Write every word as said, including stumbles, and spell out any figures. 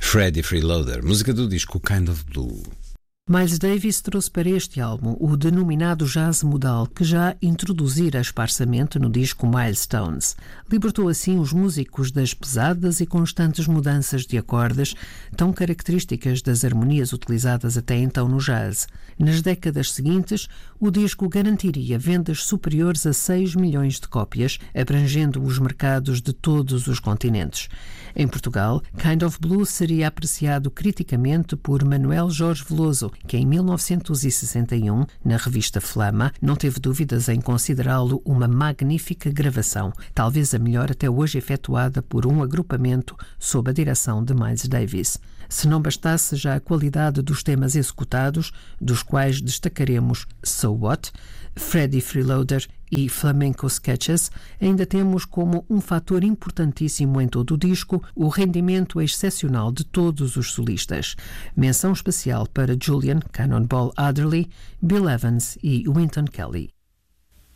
Freddie Freeloader, música do disco Kind of Blue. Miles Davis trouxe para este álbum o denominado jazz modal, que já introduzira esparsamente no disco Milestones. Libertou assim os músicos das pesadas e constantes mudanças de acordes, tão características das harmonias utilizadas até então no jazz. Nas décadas seguintes, o disco garantiria vendas superiores a seis milhões de cópias, abrangendo os mercados de todos os continentes. Em Portugal, Kind of Blue seria apreciado criticamente por Manuel Jorge Veloso, que em mil novecentos e sessenta e um, na revista Flama, não teve dúvidas em considerá-lo uma magnífica gravação, talvez a melhor até hoje efetuada por um agrupamento sob a direção de Miles Davis. Se não bastasse já a qualidade dos temas executados, dos quais destacaremos So What, Freddie Freeloader e Flamenco Sketches, ainda temos como um fator importantíssimo em todo o disco o rendimento excepcional de todos os solistas. Menção especial para Julian Cannonball Adderley, Bill Evans e Wynton Kelly.